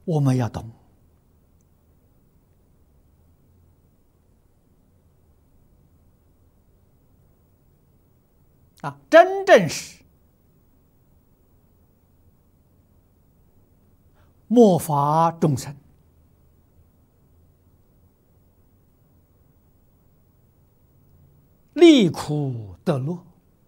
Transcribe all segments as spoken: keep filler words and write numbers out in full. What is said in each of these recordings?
我们要懂啊，真正是末法众生离苦得乐，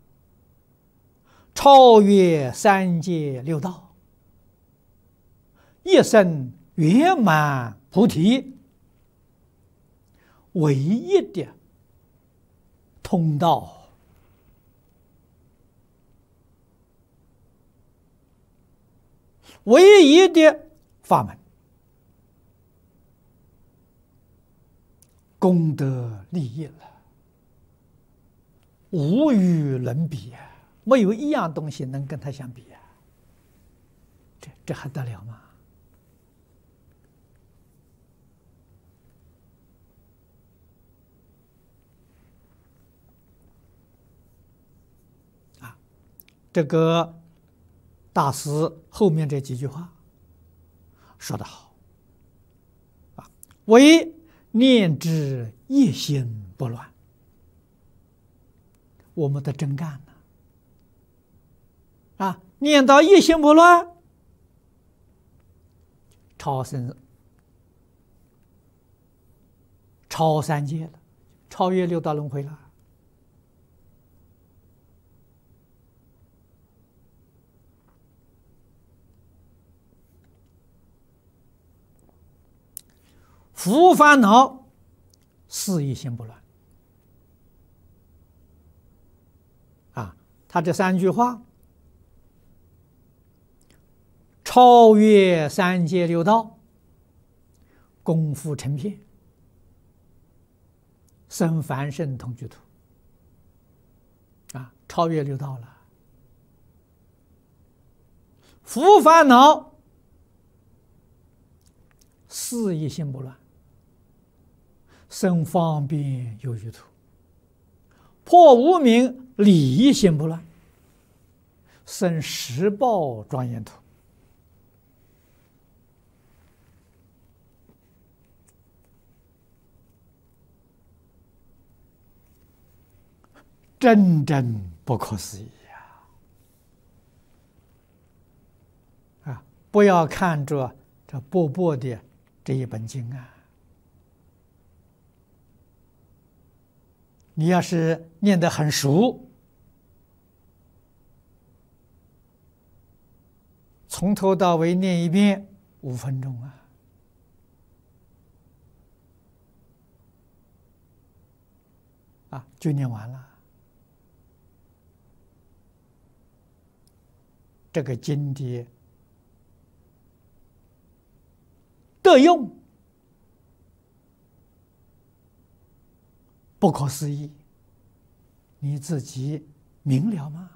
超越三界六道，一生圆满菩提，唯一的通道。唯一的法门，功德利益了，无与伦比啊！没有一样东西能跟它相比啊！这这还得了吗？啊，这个大师后面这几句话说得好啊，唯念之一心不乱，我们的真干呢？啊，念到一心不乱，超生超三界了，超越六道轮回了。福烦恼，是一心不乱。啊，他这三句话，超越三界六道，功夫成片，生凡圣同居土。啊，超越六道了。福烦恼，是一心不乱。生方便有余土，破无明理一心不乱，生十报庄严土。真正不可思议呀！啊，不要看着这薄薄的这一本经啊。你要是念得很熟，从头到尾念一遍，五分钟啊！啊，就念完了。这个经的得用不可思议，你自己明了吗？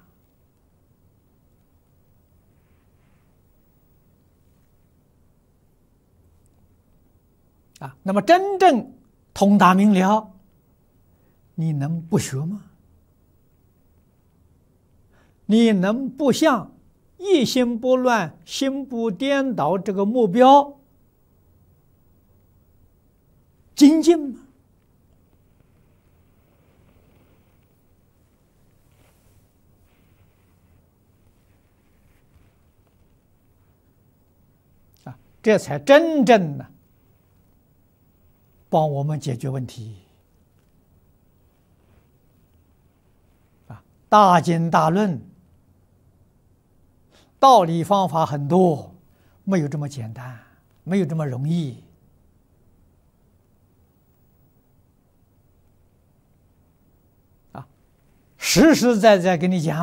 啊，那么真正通达明了，你能不学吗？你能不向一心不乱、心不颠倒这个目标精进吗？这才真正的帮我们解决问题啊！大经大论，道理方法很多，没有这么简单，没有这么容易啊！实实在在跟你讲。